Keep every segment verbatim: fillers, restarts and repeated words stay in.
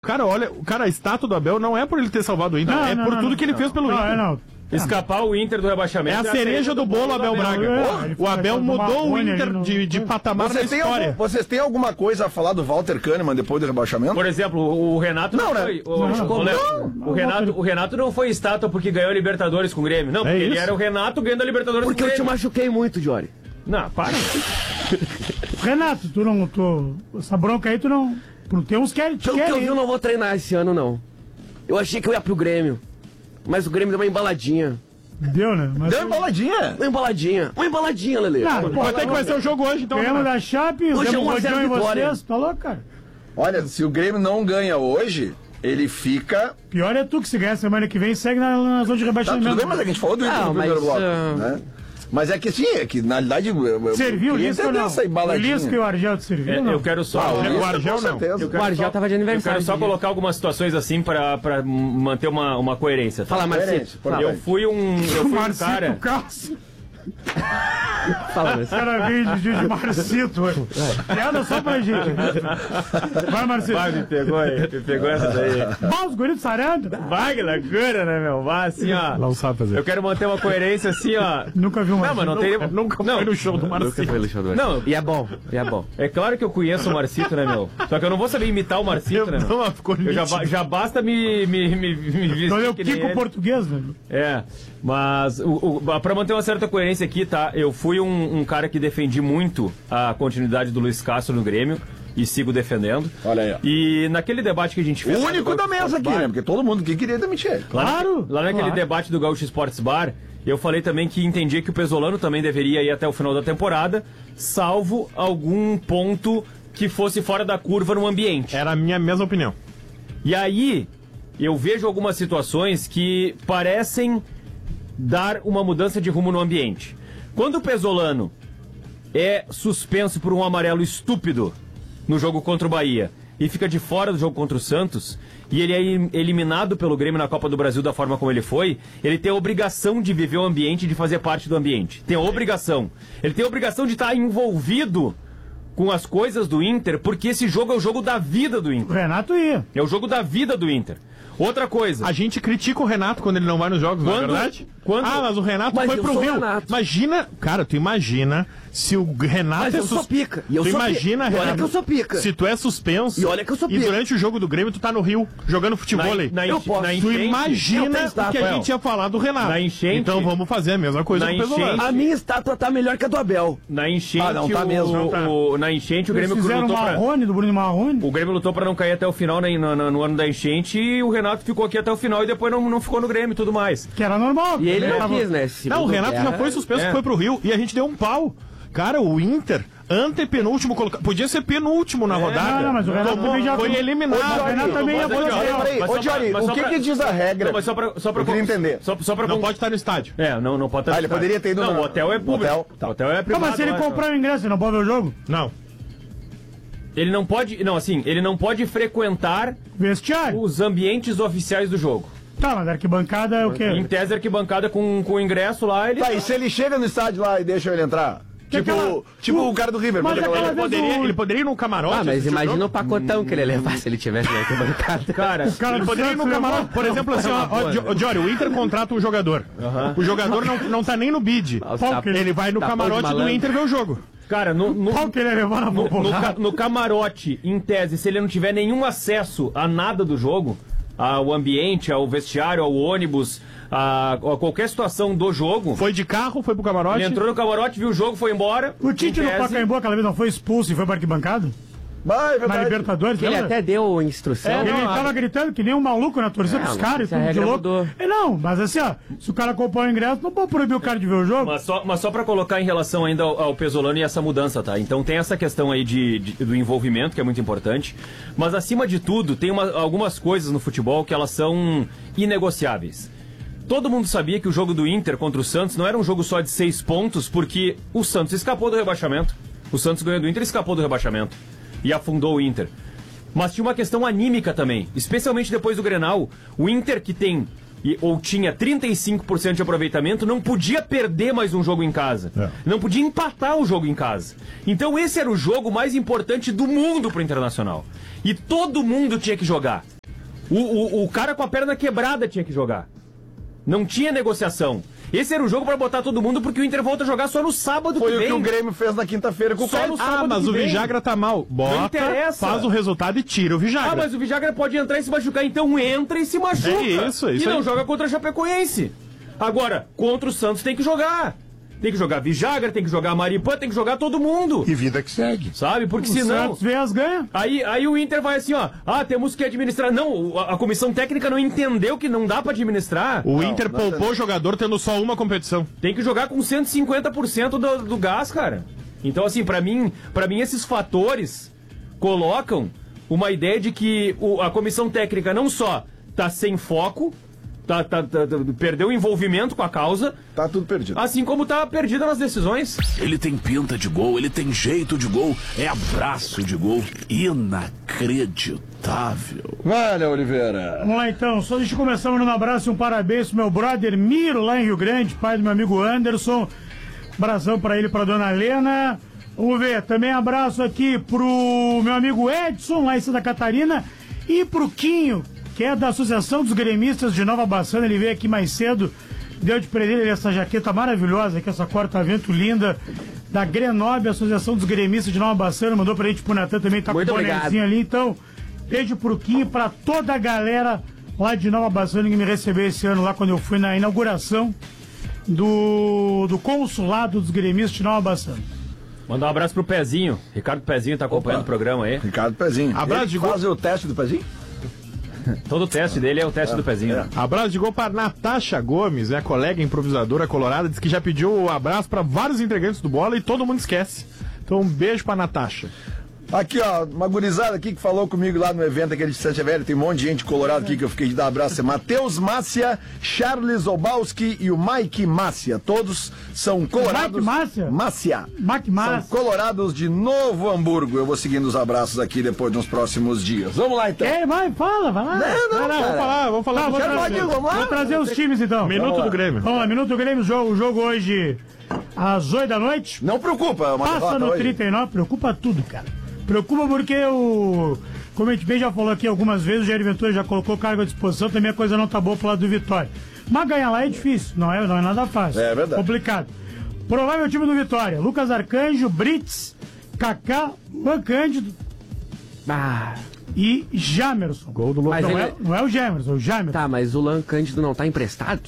cara, olha, cara, a estátua do Abel não é por ele ter salvado o Inter, não, é não, por não, tudo não, que ele não, fez pelo não, Inter. Não, não. Escapar o Inter do rebaixamento. É a cereja do bolo, Abel Braga. É, o Abel mudou o Inter no... de, de patamar na história. Algum, vocês têm alguma coisa a falar do Walter Kahneman depois do rebaixamento? Por exemplo, o Renato não, não foi. Né? O, não, o, não, o, Renato, o Renato não foi estátua porque ganhou a Libertadores com o Grêmio. Não, porque é ele era o Renato ganhando a Libertadores porque com o Grêmio. Porque eu te machuquei muito, Jory. Não, para. Renato, tu não... Tu, essa bronca aí, tu não... Tu tem uns que te Pelo que eu vi, eu não vou treinar esse ano, não. Eu achei que eu ia pro Grêmio. Mas o Grêmio deu uma embaladinha. Deu, né? Mas deu uma embaladinha? Uma embaladinha. Uma embaladinha, Lelê. Não, pô, até que vai ser o jogo hoje, então. Ganhamos da Chape, hoje é um rodão em vocês. Tá louco, cara? Olha, se o Grêmio não ganha hoje, ele fica... Pior é tu que se ganhar semana que vem, segue na, na zona de rebaixamento. Tá, tudo bem, mas é que a gente falou do Inter no primeiro bloco, uh... né? Mas é que sim, é que na realidade... Serviu o Lisca ou não? O Lisca e o Argel te serviu, é, não? Eu quero só... Ah, o, o Argel não. O Argel tava de aniversário. Eu quero só colocar algumas situações assim pra, pra manter uma, uma coerência. Tá? Fala, Marcito. Eu fui um, eu fui um cara... Cássio. Fala, Marcito. O cara veio de, de Marcito. Piada só pra gente. Vai, Marcito. Vai, me pegou aí. Me pegou essa daí. Vai, os guritos sarando. Vai, que loucura, né, meu? Vai, assim, ó. Não sabe fazer. Eu quero manter uma coerência assim, ó. Nunca vi um Não, mas não tem... Nunca não. foi no show do Marcito. Nunca foi no show do Marcito. Não. E é bom, e é bom. É claro que eu conheço o Marcito, né, meu? Só que eu não vou saber imitar o Marcito, né, meu? Não, ficou eu já, já basta me, me, me, me vestir então eu que Kiko ele. português, velho. É, mas o, o, pra manter uma certa coerência aqui, tá? Eu fui um, um cara que defendi muito a continuidade do Luiz Castro no Grêmio e sigo defendendo. Olha aí, ó. E naquele debate que a gente fez... O único da mesa aqui, né? Porque todo mundo aqui queria demitir ele. Claro! Lá naquele claro. debate do Gaúcho Sports Bar, eu falei também que entendia que o Pesolano também deveria ir até o final da temporada, salvo algum ponto que fosse fora da curva no ambiente. Era a minha mesma opinião. E aí, eu vejo algumas situações que parecem dar uma mudança de rumo no ambiente. Quando o Pesolano é suspenso por um amarelo estúpido no jogo contra o Bahia e fica de fora do jogo contra o Santos, e ele é eliminado pelo Grêmio na Copa do Brasil da forma como ele foi, ele tem a obrigação de viver o ambiente e de fazer parte do ambiente. Tem a obrigação. Ele tem a obrigação de estar envolvido com as coisas do Inter, porque esse jogo é o jogo da vida do Inter. O Renato ia. É o jogo da vida do Inter. Outra coisa. A gente critica o Renato quando ele não vai nos jogos, quando, não é verdade? Quando... Ah, mas o Renato mas foi pro Rio. Renato. Imagina, cara, tu imagina se o Renato mas é eu sus... sou pica. E eu tu sou imagina, pica. Renato, olha que eu sou pica. Se tu é suspenso. E olha que eu sou pica. E durante o jogo do Grêmio tu tá no Rio jogando futebol aí. Na, na, eu posso. na tu imagina estátua, o que a gente ia falar do Renato. Na enchente. Então vamos fazer a mesma coisa na com o Pesolano. A minha estátua tá melhor que a do Abel. Na enchente, ah, não, tá o, mesmo, não tá. O, na enchente o Grêmio Eles fizeram lutou o Marrone, pra... do Bruno Marrone. O Grêmio lutou pra não cair até o final né, no, no, no ano da enchente e o Renato ficou aqui até o final e depois não, não ficou no Grêmio e tudo mais. Que era normal. E ele não tava... quis, né? Não, o Renato guerra, já foi suspenso, é. foi pro Rio e a gente deu um pau. Cara, o Inter, antepenúltimo colocado. Podia ser penúltimo na rodada. Não, não, mas o Renato Tomou, também já foi eliminado. O Renato também ia Mas, fazer. ó, Peraí, mas ô só Johnny, pra- mas o só que pra- que diz a regra? Não, mas só pra, só pra Eu queria entender. Só, só pra Não pode estar no estádio. É, não, não pode estar Ah, ele poderia ter ido Não, no- o hotel é público. hotel. O hotel é Não, privado. mas se ele lá, comprar o ingresso, ele não pode ver o jogo? Não. Ele não pode, não, assim, ele não pode frequentar Vestiário. os ambientes oficiais do jogo. Tá, mas a arquibancada é o quê? Em tese, a arquibancada com, com o ingresso lá, ele... Tá, e se ele chega no estádio lá e deixa ele entrar? Que Tipo, aquela- tipo o- o cara do River. mas pode aquela aquela- vez Poderia, o- ele poderia ir no camarote. Ah, mas assistir o imagina jogo. o pacotão que ele ia levar se ele tivesse na arquibancada. Cara, cara Ele do poderia ir no Santos camarote. levou- Por exemplo, assim, ó, ó, Jo- Jory, o Inter contrata um jogador. O jogador não, não tá nem no bid. Tá- Ele vai no tá pão de camarote do malandro. Inter ver o jogo. cara, no, no, Qual que ele ia levar na no, no, porrada? ca- no camarote, em tese, se ele não tiver nenhum acesso a nada do jogo, ao ambiente, ao vestiário, ao ônibus, a, a qualquer situação do jogo, Foi de carro, foi pro camarote. ele entrou no camarote, viu o jogo, foi embora. O Tite em no tese- Pacaembu aquela vez não foi expulso e foi pra arquibancada? Vai, é Na verdade. Libertadores, Ele lembra? até deu instrução. Ele Não, tava gritando que nem um maluco na torcida É, pros mas caras, se a tudo de regra louco. mudou. É, não, mas assim, ó, se o cara comprou o ingresso, não pode proibir o cara de ver o jogo. Mas só, mas só pra colocar em relação ainda ao, ao Pesolano e essa mudança, tá? Então tem essa questão aí de, de- do envolvimento, que é muito importante. Mas acima de tudo, tem uma- algumas coisas no futebol que elas são inegociáveis. Todo mundo sabia que o jogo do Inter contra o Santos não era um jogo só de seis pontos, porque o Santos escapou do rebaixamento. O Santos ganhou do Inter e escapou do rebaixamento. E afundou o Inter. Mas tinha uma questão anímica também, especialmente depois do Grenal. O Inter, que tem e- ou tinha trinta e cinco por cento de aproveitamento, não podia perder mais um jogo em casa. É. Não podia empatar o jogo em casa. Então esse era o jogo mais importante do mundo pro Internacional. E todo mundo tinha que jogar. O, o, o cara com a perna quebrada tinha que jogar. Não tinha negociação. Esse era o jogo pra botar todo mundo, porque o Inter volta a jogar só no sábado Foi que vem. o que o Grêmio fez na quinta-feira com o Só no Pérez. sábado Ah, mas que o vem. Vijagra tá mal. Bota, interessa. faz o resultado e tira o Vijagra. Ah, mas o Vijagra pode entrar e se machucar, então entra e se machuca. É isso, é isso E não aí. joga contra a Chapecoense. Agora, contra o Santos tem que jogar. Tem que jogar Vijagra, tem que jogar Maripã, tem que jogar todo mundo. E vida que segue. Sabe? Porque O senão... Santos vê as ganha. Aí, aí o Inter vai assim, ó. Ah, temos que administrar. Não, a, a comissão técnica não entendeu que não dá pra administrar. O Não, Inter não poupou o jogador tendo só uma competição. Tem que jogar com cento e cinquenta por cento do, do gás, cara. Então, assim, pra mim, pra mim esses fatores colocam uma ideia de que o, a comissão técnica não só tá sem foco, tá, tá, tá, tá- perdeu o envolvimento com a causa, Tá tudo perdido. assim como tá perdida nas decisões. Ele tem pinta de gol, ele tem jeito de gol, é abraço de gol. Inacreditável. Olha, Oliveira. Vamos lá então, só deixa eu começar mandando um abraço e um parabéns pro meu brother Miro, lá em Rio Grande, pai do meu amigo Anderson. Abração pra ele e pra dona Lena. Vamos ver, também abraço aqui pro meu amigo Edson, lá em Santa Catarina, e pro Quinho, que é da Associação dos Gremistas de Nova Bassana. Ele veio aqui mais cedo, deu de presente essa jaqueta maravilhosa, aqui, essa corta-vento linda, da Grenoble, Associação dos Gremistas de Nova Bassana, mandou pra gente pro Natan também, tá Muito com o obrigado. bonezinho ali, então, beijo pro Quinho e pra toda a galera lá de Nova Bassana que me recebeu esse ano, lá quando eu fui na inauguração do, do consulado dos gremistas de Nova Bassana. Mandar um abraço pro Pezinho. Ricardo Pezinho tá acompanhando Opa. o programa aí. Ricardo Pezinho. Abraço Ele de que gol. faz o teste do Pezinho? Todo o teste dele é o teste do Pezinho. é. Abraço de gol para Natasha Gomes, é colega improvisadora colorada, diz que já pediu um abraço para vários integrantes do Bola e todo mundo esquece. Então um beijo para Natasha. Aqui, ó, uma gurizada aqui que falou comigo lá no evento aquele de Santa Velha, tem um monte de gente colorada aqui que eu fiquei de dar abraço. É Matheus Márcia, Charles Obalski e o Mike Márcia. Todos são colorados. Mike Márcia? Márcia. Mike Márcia. São colorados de Novo Hamburgo. Eu vou seguindo os abraços aqui depois nos próximos dias. Vamos lá, então. Ei, vai, fala, vai lá. Não, não, Não, não, cara. vamos falar, vamos falar. Tá, do vou jogo. Quero trazer, falar, vamos lá. vou trazer os times então. Minuto do Grêmio. Vamos lá, Minuto do Grêmio, jogo, o jogo hoje às oito da noite. Não preocupa, é uma Passa derrota no hoje. trinta e nove, preocupa tudo, cara. Preocupa porque o. Como a gente bem já falou aqui algumas vezes, o Jair Ventura já colocou cargo à disposição, também a coisa não tá boa pro lado do Vitória. Mas ganhar lá é difícil, não é, não é nada fácil. É verdade. Complicado. Provável time do Vitória: Lucas Arcanjo, Brits, Kaká, Luan Cândido Ah, e Jamerson. Gol do Mas Não, ele- é, não é o Jamerson, é o Jamerson. tá, mas o Luan Cândido não tá emprestado?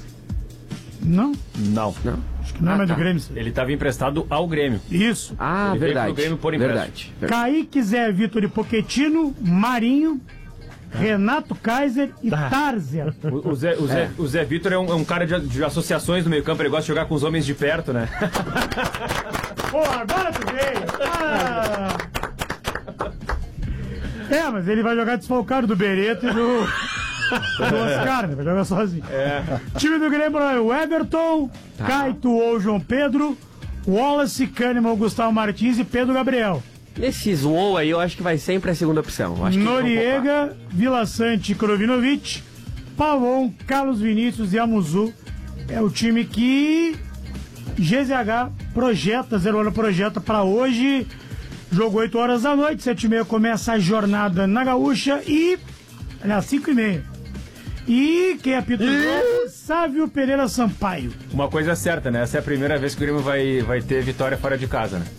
Não, Não. Não? acho que não é Ah, mais tá. do Grêmio. isso aí. Ele estava emprestado ao Grêmio. Isso. Ah, Ele veio verdade. pro Grêmio por empréstimo. verdade. verdade. Kaique, Zé Vitor e Pochettino, Marinho, Renato Kaiser e Tarzan. O, o Zé, o Zé, o Zé Vitor é um, é um cara de, de associações no meio campo, ele gosta de jogar com os homens de perto, né? Pô, agora tu veio. Ah. É, mas ele vai jogar desfalcado do Bereto e do, do Oscar, né? Vai jogar sozinho. Time do Grêmio é o Everton, Caito ou João Pedro, Wallace, Kahneman, Gustavo Martins e Pedro Gabriel. Nesses WoW aí, eu acho que vai sempre a segunda opção. Eu acho que eles vão poupar. Noriega, Vila Sante e Krovinovic, Pavon, Carlos Vinícius e Amuzu. É o time que G Z H projeta, Zero Hora projeta para hoje. Jogo oito horas da noite, sete e meia começa a jornada na Gaúcha e... Aliás, cinco e meia. E quem apita o jogo? Sávio Pereira Sampaio. Uma coisa é certa, né? Essa é a primeira vez que o Grêmio vai, vai ter vitória fora de casa, né?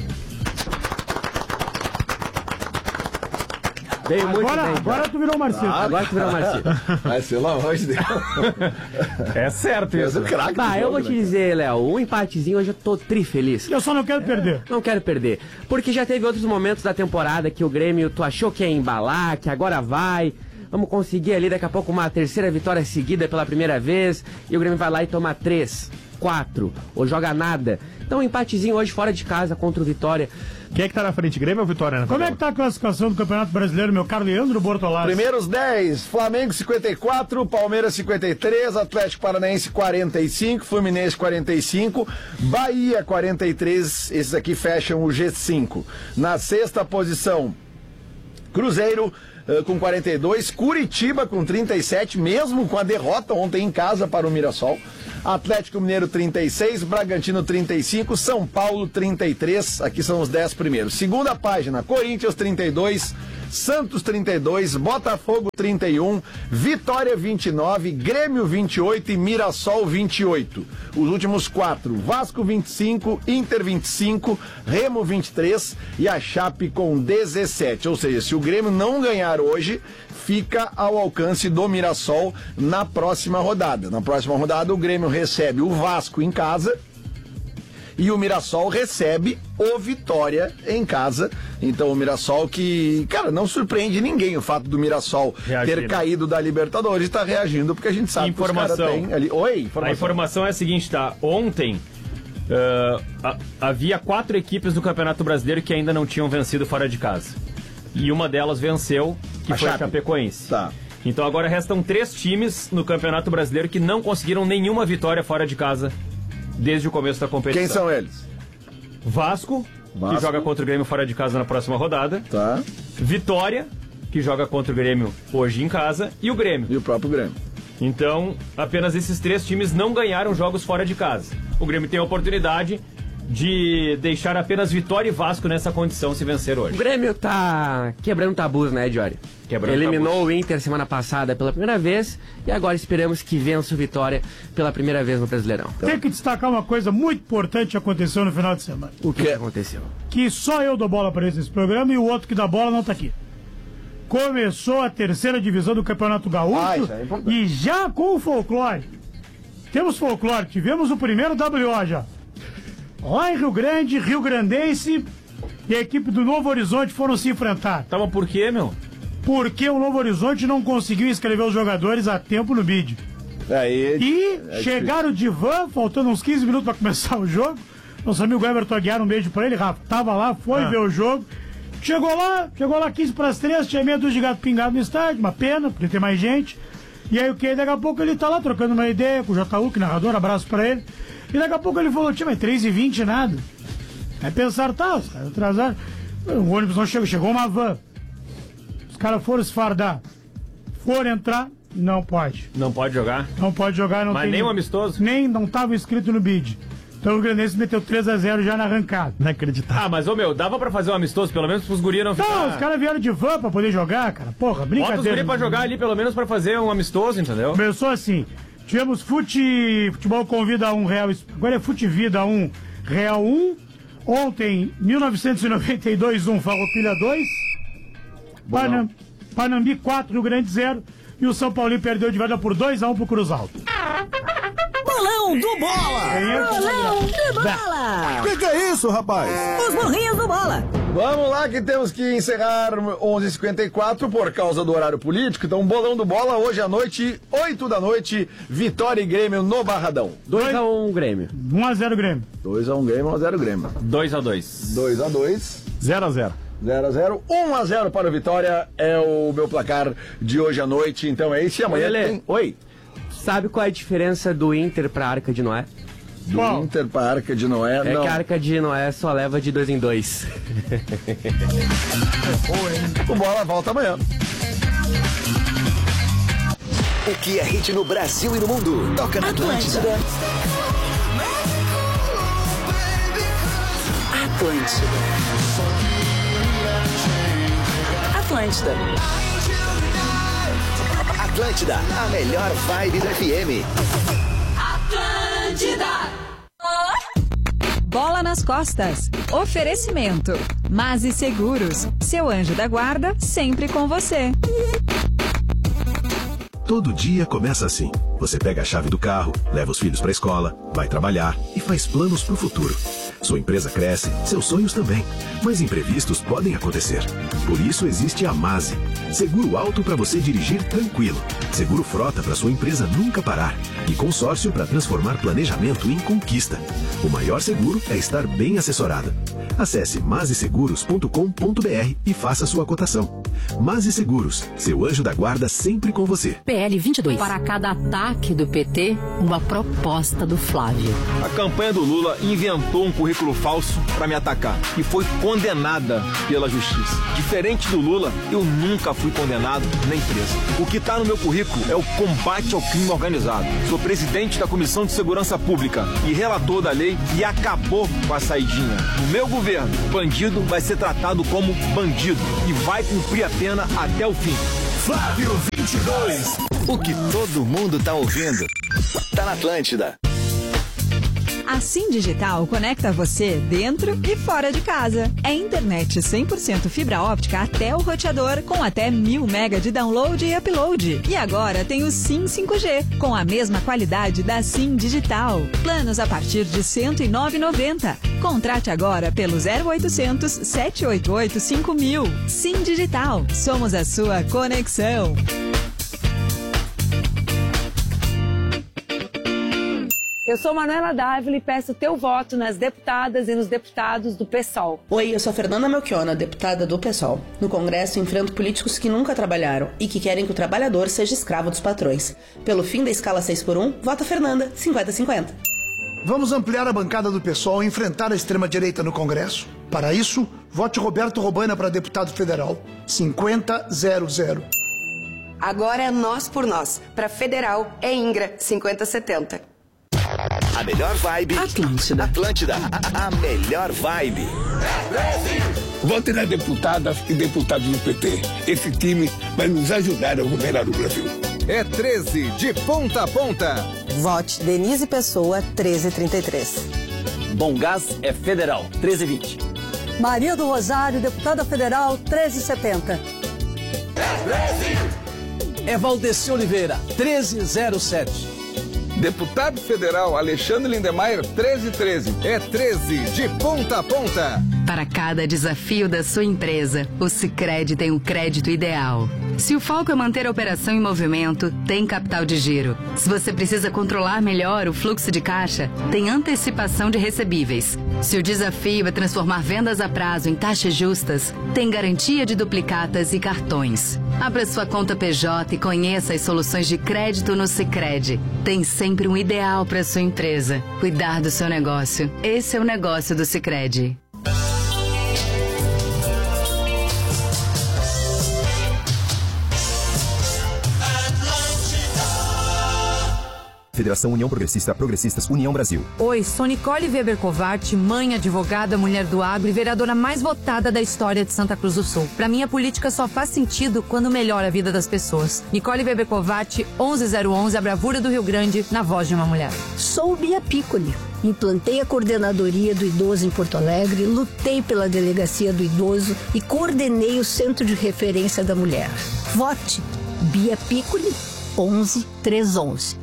Veio muito Agora, bem. agora tu virou o Marcelo. Agora que virou Marcinho. Mas pelo amor de Deus. É certo Mas isso. o craque do Bah, eu jogo, vou te né? dizer, Léo, um empatezinho hoje eu tô tri feliz. Eu só não quero perder. Não quero perder. Porque já teve outros momentos da temporada que o Grêmio, tu achou que ia embalar, que agora vai. Vamos conseguir ali daqui a pouco uma terceira vitória seguida pela primeira vez. E o Grêmio vai lá e toma três, quatro, ou joga nada. Então um empatezinho hoje fora de casa contra o Vitória. Quem é que tá na frente? Grêmio ou Vitória? Né, Como é que tá a classificação do Campeonato Brasileiro, meu caro Leandro Bortolazzi? Primeiros dez, Flamengo cinquenta e quatro, Palmeiras cinquenta e três, Atlético Paranaense quarenta e cinco, Fluminense quarenta e cinco, Bahia quarenta e três, esses aqui fecham o G cinco. Na sexta posição, Cruzeiro uh, com quarenta e dois, Curitiba com trinta e sete, mesmo com a derrota ontem em casa para o Mirassol. Atlético Mineiro trinta e seis, Bragantino trinta e cinco, São Paulo trinta e três, aqui são os dez primeiros. Segunda página, Corinthians trinta e dois, Santos trinta e dois, Botafogo trinta e um, Vitória vinte e nove, Grêmio vinte e oito e Mirassol vinte e oito. Os últimos quatro, Vasco vinte e cinco, Inter vinte e cinco, Remo vinte e três e a Chape com dezessete. Ou seja, se o Grêmio não ganhar hoje, fica ao alcance do Mirassol na próxima rodada. Na próxima rodada, o Grêmio recebe o Vasco em casa e o Mirassol recebe o Vitória em casa. Então o Mirassol que, cara, não surpreende ninguém o fato do Mirassol Reagir, ter né? caído da Libertadores e tá reagindo, porque a gente sabe Informação. que os caras têm ali... Oi, informação. A informação é a seguinte, tá? Ontem uh, a- havia quatro equipes do Campeonato Brasileiro que ainda não tinham vencido fora de casa. E uma delas venceu, que A foi a Chape. Chapecoense. Tá. Então agora restam três times no Campeonato Brasileiro que não conseguiram nenhuma vitória fora de casa desde o começo da competição. Quem são eles? Vasco, Vasco. que joga contra o Grêmio fora de casa na próxima rodada. Tá. Vitória, que joga contra o Grêmio hoje em casa. E o Grêmio. E o próprio Grêmio. Então, apenas esses três times não ganharam jogos fora de casa. O Grêmio tem a oportunidade de deixar apenas Vitória e Vasco nessa condição se vencer O hoje. Grêmio tá quebrando tabus, né, Jory? Quebrando Eliminou tabus. o Inter semana passada pela primeira vez e agora esperamos que vença o Vitória pela primeira vez no Brasileirão. Tem que destacar uma coisa muito importante que aconteceu no final de semana. O que, que aconteceu? Que só eu dou bola para esse nesse programa e o outro que dá bola não tá aqui. Começou a terceira divisão do Campeonato Ah, Gaúcho isso é importante. e já com o folclore. Temos folclore, tivemos o primeiro W O já. Lá em Rio Grande, Rio Grandense e a equipe do Novo Horizonte foram se enfrentar. Tá, mas por quê, meu? Porque o Novo Horizonte não conseguiu inscrever os jogadores a tempo no bid. Aí, E é chegaram de van, faltando uns quinze minutos pra começar o jogo. Nosso amigo Everton Aguiar, um beijo pra ele, Rafa. Tava lá, foi ver o jogo. Chegou lá, chegou lá quinze para as três, tinha meia dúzia de gato pingado no estádio, uma pena, porque tem mais gente. E aí o que? Daqui a pouco ele tá lá trocando uma ideia com o J U, que narrador, abraço pra ele. E daqui a pouco ele falou, tinha, mas três e vinte nada. Aí pensaram, tá, os caras atrasaram. O ônibus não chegou, chegou uma van. Os caras foram se fardar. Foram entrar, não pode. Não pode jogar? Não pode jogar, não Mas tem... nem um amistoso? Nem, não tava inscrito no bid. Então o Grandense meteu três a zero já na arrancada. Inacreditável. Ah, mas ô meu, dava pra fazer um amistoso, pelo menos pros guris não Não, ficar... os caras vieram de van pra poder jogar, cara. Porra, Bota os brincadeira. guris pra jogar ali, pelo menos pra fazer um amistoso, entendeu? Começou assim. Tivemos fute, futebol convida um real, agora é fute vida um, real um. Ontem, mil novecentos e noventa e dois, um, Farroupilha dois. Panam, Panambi quatro, Rio Grande zero. E o São Paulinho perdeu de virada por dois a um pro Cruz Alto. Bolão do Bola! Bolão do Bola! Que que é isso, rapaz? Os burrinhos do Bola! Vamos lá que temos que encerrar onze e cinquenta e quatro por causa do horário político. Então, bolão do Bola hoje à noite, oito da noite, Vitória e Grêmio no Barradão. dois a um Grêmio. um a zero Grêmio. dois a um Grêmio, um a zero Grêmio. dois a dois. dois a dois, zero a zero. zero a zero, um a zero para o Vitória é o meu placar de hoje à noite. Então é isso e amanhã Oi, Lelê. tem... Oi. Sabe qual é a diferença do Inter pra Arca de Noé? Do Qual? Inter para Arca de Noé, É não. que a Arca de Noé só leva de dois em dois. O Bola volta amanhã. O que é hit no Brasil e no mundo? Toca na Atlântida. Atlântida. Atlântida. Atlântida, a melhor vibe do F M. Bola nas costas. Oferecimento. Mase Seguros. Seu anjo da guarda sempre com você. Todo dia começa assim. Você pega a chave do carro, leva os filhos para a escola, vai trabalhar e faz planos para o futuro. Sua empresa cresce, seus sonhos também. Mas imprevistos podem acontecer. Por isso existe a Mase. Seguro alto para você dirigir tranquilo. Seguro frota para sua empresa nunca parar. E consórcio para transformar planejamento em conquista. O maior seguro é estar bem assessorada. Acesse mase seguros ponto com ponto b r e faça sua cotação. Mase Seguros, seu anjo da guarda sempre com você. P L vinte e dois. Para cada ataque do P T, uma proposta do Flávio. A campanha do Lula inventou um currículo currículo falso para me atacar e foi condenada pela justiça. Diferente do Lula, eu nunca fui condenado nem preso. O que está no meu currículo é o combate ao crime organizado. Sou presidente da Comissão de Segurança Pública e relator da lei e acabou com a saidinha. No meu governo, bandido vai ser tratado como bandido e vai cumprir a pena até o fim. Flávio vinte e dois. O que todo mundo tá ouvindo. Tá na Atlântida. A Sim Digital conecta você dentro e fora de casa. É internet cem por cento fibra óptica até o roteador, com até mil mega de download e upload. E agora tem o Sim cinco G, com a mesma qualidade da Sim Digital. Planos a partir de cento e nove reais e noventa centavos. Contrate agora pelo zero oitocentos, sete oito oito, cinco mil. Sim Digital, somos a sua conexão. Eu sou Manuela Dávila e peço teu voto nas deputadas e nos deputados do PSOL. Oi, eu sou Fernanda Melchiona, deputada do PSOL. No Congresso, enfrento políticos que nunca trabalharam e que querem que o trabalhador seja escravo dos patrões. Pelo fim da escala seis por um, vota Fernanda, cinquenta a cinquenta. Vamos ampliar a bancada do PSOL e enfrentar a extrema-direita no Congresso. Para isso, vote Roberto Robaina para deputado federal, cinquenta a zero zero. Agora é nós por nós. Para federal é Ingra, cinquenta a setenta. A melhor vibe. Atlântida. Atlântida. A, a melhor vibe. Vote na deputada e deputados do P T. Esse time vai nos ajudar a governar o Brasil. É treze de ponta a ponta. Vote Denise Pessoa, treze e trinta e três. Bom Gás é federal, treze e vinte. Maria do Rosário, deputada federal, treze e setenta. É Valdeci Oliveira, treze e zero sete. Deputado Federal Alexandre Lindemeyer, treze e treze. É treze de ponta a ponta. Para cada desafio da sua empresa, o Sicredi tem um crédito ideal. Se o foco é manter a operação em movimento, tem capital de giro. Se você precisa controlar melhor o fluxo de caixa, tem antecipação de recebíveis. Se o desafio é transformar vendas a prazo em taxas justas, tem garantia de duplicatas e cartões. Abra sua conta P J e conheça as soluções de crédito no Sicredi. Tem sempre um ideal para sua empresa. Cuidar do seu negócio. Esse é o negócio do Sicredi. Federação União Progressista, Progressistas, União Brasil. Oi, sou Nicole Weber Covatti, mãe, advogada, mulher do agro e vereadora mais votada da história de Santa Cruz do Sul. Pra mim, a política só faz sentido quando melhora a vida das pessoas. Nicole Weber Covatti, onze zero onze, a bravura do Rio Grande, na voz de uma mulher. Sou Bia Piccoli. Implantei a coordenadoria do idoso em Porto Alegre, lutei pela delegacia do idoso e coordenei o Centro de Referência da Mulher. Vote Bia Piccoli, onze três onze.